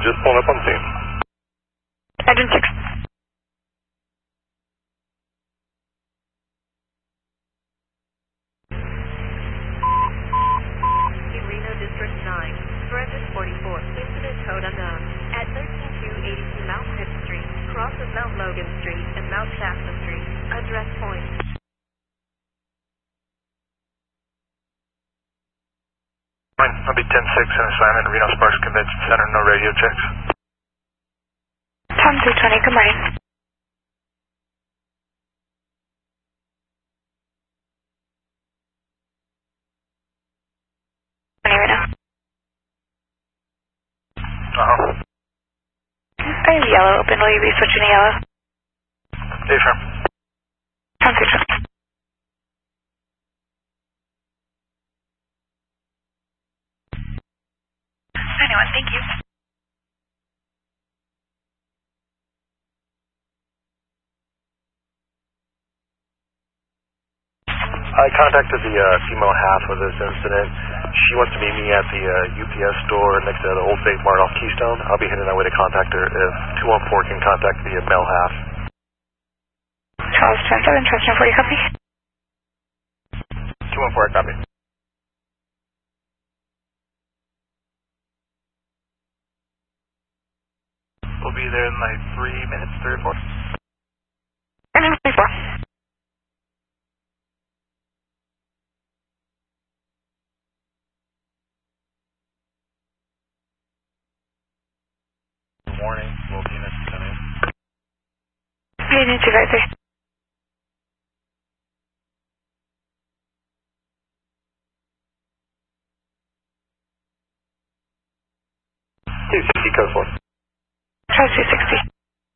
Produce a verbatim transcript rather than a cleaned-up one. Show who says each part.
Speaker 1: just pulling up on scene.
Speaker 2: Engine six.
Speaker 3: Reno District nine, Forensic forty-four, incident code unknown, at thirteen two eighty-two Mount Pitt Street, cross of Mount Logan Street and Mount Shasta Street, address point.
Speaker 1: I'll be ten six in assignment, Reno Sparks Convention Center, no radio checks.
Speaker 2: Tom three twenty, good morning. Right now.
Speaker 1: Uh-huh.
Speaker 2: I have yellow open, will you be switching to yellow?
Speaker 1: Hey, firm.
Speaker 2: Tom three twenty. Anyone, thank you.
Speaker 1: I contacted the uh, female half of this incident. She wants to meet me at the uh, U P S store next to the Old State Mart off Keystone. I'll be heading that way to contact her if two one four can contact the uh, male half.
Speaker 2: Charles ten seven, trust one forty, copy.
Speaker 1: two one four, copy. We'll be there in like three minutes, three or four.
Speaker 2: And then twenty-four.
Speaker 1: Good morning, we'll be in at ten a.m.
Speaker 2: I need two five three.
Speaker 1: two sixty, code four.
Speaker 2: Charles two sixty.